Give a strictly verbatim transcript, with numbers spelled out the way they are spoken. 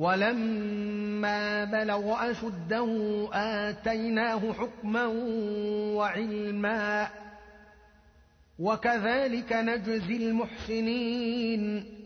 ولما بلغ أشده آتيناه حكما وعلما وكذلك نجزي المحسنين